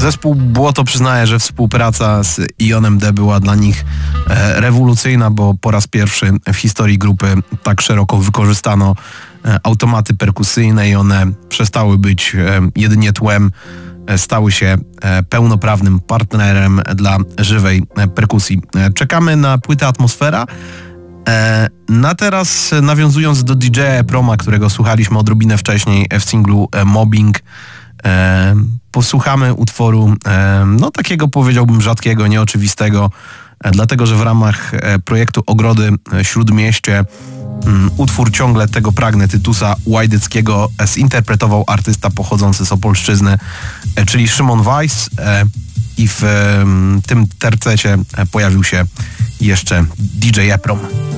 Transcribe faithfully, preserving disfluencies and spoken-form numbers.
Zespół Błoto przyznaje, że współpraca z Ionem D była dla nich rewolucyjna, bo po raz pierwszy w historii grupy tak szeroko wykorzystano automaty perkusyjne i one przestały być jedynie tłem, stały się pełnoprawnym partnerem dla żywej perkusji. Czekamy na płytę Atmosfera. Na teraz, nawiązując do D J Proma, którego słuchaliśmy odrobinę wcześniej w singlu Mobbing, posłuchamy utworu, no takiego powiedziałbym rzadkiego, nieoczywistego, dlatego że w ramach projektu Ogrody Śródmieście utwór Ciągle tego pragnę Tytusa Łajdyckiego zinterpretował artysta pochodzący z Opolszczyzny, czyli Szymon Weiss, i w tym tercecie pojawił się jeszcze D J Eprom.